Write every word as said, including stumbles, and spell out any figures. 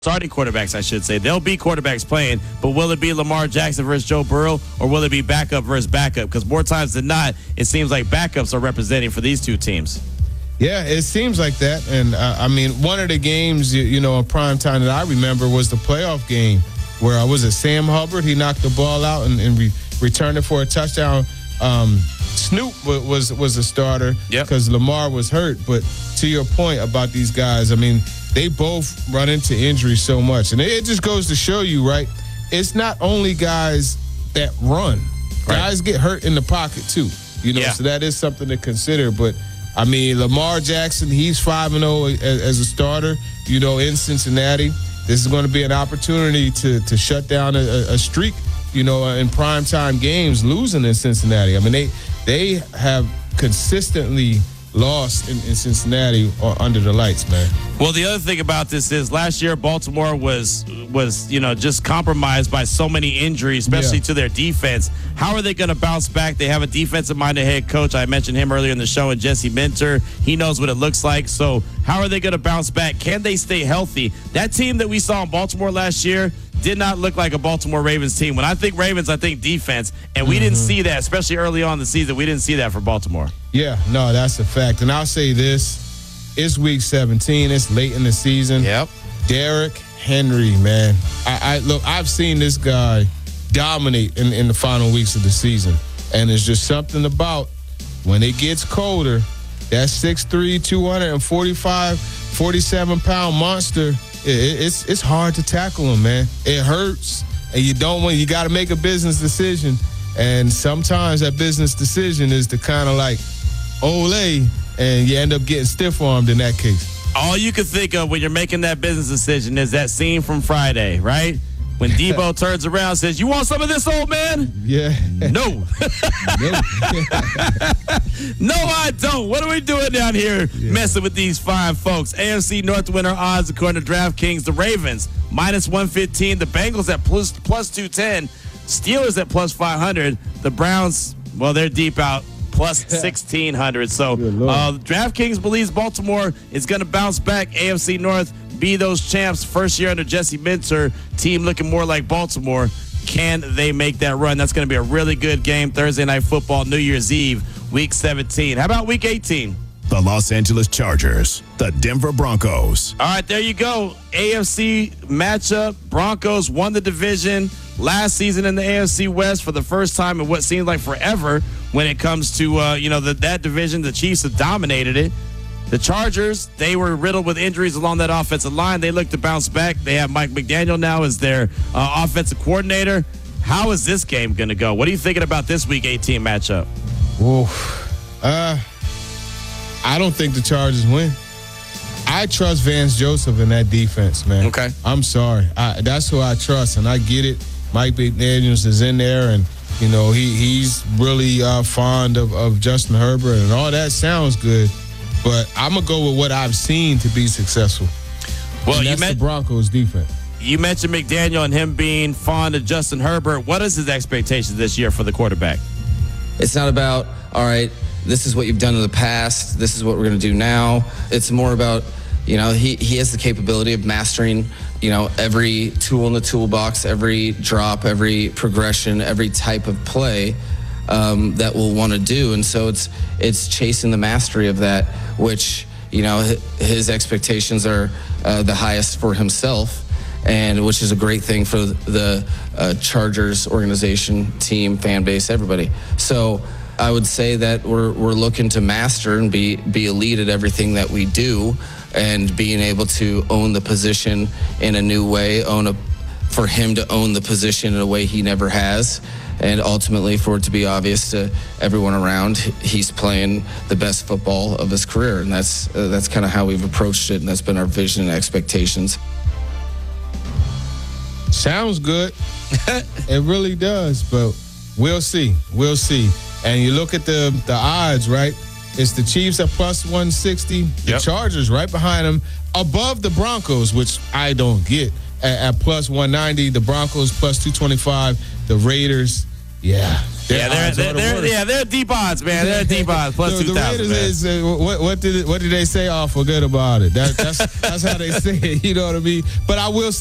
starting quarterbacks, I should say. There'll be quarterbacks playing, but will it be Lamar Jackson versus Joe Burrow, or will it be backup versus backup? Because more times than not, it seems like backups are representing for these two teams. Yeah, it seems like that. And, uh, I mean, one of the games, you, you know, in prime time that I remember was the playoff game where, uh, was it Sam Hubbard? He knocked the ball out and, and re- returned it for a touchdown. Um, Snoop was, was was a starter because yep. Lamar was hurt. But to your point about these guys, I mean, they both run into injury so much. And it just goes to show you, right, it's not only guys that run. Right. Guys get hurt in the pocket, too. You know, yeah. so that is something to consider. But, I mean, Lamar Jackson, he's five and oh as, as a starter, you know, in Cincinnati. This is going to be an opportunity to, to shut down a, a streak, you know, in primetime games, losing in Cincinnati. I mean, they, they have consistently lost in, in Cincinnati or under the lights, man. Well, the other thing about this is last year Baltimore was was you know just compromised by so many injuries, especially yeah. to their defense. How are they going to bounce back? They have a defensive-minded head coach. I mentioned him earlier in the show, and Jesse Minter. He knows what it looks like. So how are they going to bounce back? Can they stay healthy? That team that we saw in Baltimore last year did not look like a Baltimore Ravens team. When I think Ravens, I think defense, and we mm-hmm. didn't see that, especially early on in the season. We didn't see that for Baltimore. Yeah, no, that's a fact. And I'll say this, it's week seventeen. It's late in the season. Yep. Derrick Henry, man. I, I look, I've seen this guy dominate in, in the final weeks of the season. And it's just something about when it gets colder, that six three, two forty-five, forty-seven pound monster, it, it's it's hard to tackle him, man. It hurts, and you don't want. You got to make a business decision, and sometimes that business decision is to kind of like ole, and you end up getting stiff armed in that case. All you can think of when you're making that business decision is that scene from Friday, right? When Debo turns around and says, "You want some of this, old man?" Yeah. No. no. No, I don't. What are we doing down here yeah. messing with these fine folks? A F C North winner odds according to DraftKings. The Ravens, minus one fifteen. The Bengals at plus, plus two ten. Steelers at plus five hundred. The Browns, well, they're deep out, plus sixteen hundred. So uh, DraftKings believes Baltimore is going to bounce back. A F C North, be those champs. First year under Jesse Minter, team looking more like Baltimore. Can they make that run? That's going to be a really good game. Thursday Night Football, New Year's Eve, week seventeen. How about week eighteen? The Los Angeles Chargers, the Denver Broncos. All right, there you go. A F C matchup. Broncos won the division last season in the A F C West for the first time in what seems like forever when it comes to, uh, you know, the, that division. The Chiefs have dominated it. The Chargers, they were riddled with injuries along that offensive line. They look to bounce back. They have Mike McDaniel now as their uh, offensive coordinator. How is this game going to go? What are you thinking about this week eighteen matchup? Whoa. Uh, I don't think the Chargers win. I trust Vance Joseph in that defense, man. Okay. I'm sorry. I, that's who I trust, and I get it. Mike McDaniels is in there, and, you know, he he's really uh, fond of, of Justin Herbert, and all that sounds good. But I'm going to go with what I've seen to be successful. Well, and you that's met- the Broncos defense. You mentioned McDaniel and him being fond of Justin Herbert. What is his expectations this year for the quarterback? It's not about, all right, this is what you've done in the past. This is what we're going to do now. It's more about, you know, he, he has the capability of mastering, you know, every tool in the toolbox, every drop, every progression, every type of play um, that we'll want to do. And so it's it's chasing the mastery of that, which, you know, his expectations are uh, the highest for himself, and which is a great thing for the uh, Chargers organization, team, fan base, everybody. So I would say that we're we're looking to master and be be elite at everything that we do, and being able to own the position in a new way, own a for him to own the position in a way he never has, and ultimately for it to be obvious to everyone around he's playing the best football of his career, and that's uh, that's kind of how we've approached it, and that's been our vision and expectations. Sounds good. It really does, but we'll see. We'll see. And you look at the the odds, right? It's the Chiefs at plus one sixty. The Yep. Chargers right behind them, above the Broncos, which I don't get, at, at plus one ninety. The Broncos plus two twenty-five. The Raiders, yeah, Yeah, they're, odds they're, are the they're, worst. yeah, they're deep odds, man. They're deep odds, plus the, two the thousand. Raiders is, uh, what, what did it, what did they say? Oh, forget about it. That, that's that's how they say it. You know what I mean? But I will say.